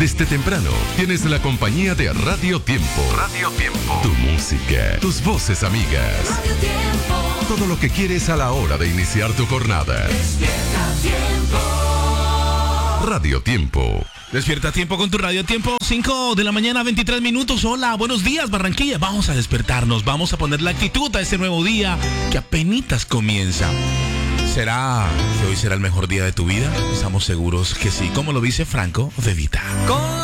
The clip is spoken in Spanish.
Desde temprano tienes la compañía de Radio Tiempo. Radio Tiempo. Tu música, tus voces amigas. Radio Tiempo. Todo lo que quieres a la hora de iniciar tu jornada. Despierta Tiempo. Radio Tiempo. Despierta a tiempo con tu Radio Tiempo, 5 de la mañana, 23 minutos. Hola, buenos días, Barranquilla. Vamos a despertarnos, vamos a poner la actitud a este nuevo día que apenitas comienza. ¿Será que hoy será el mejor día de tu vida? Estamos seguros que sí, como lo dice Franco De Vita.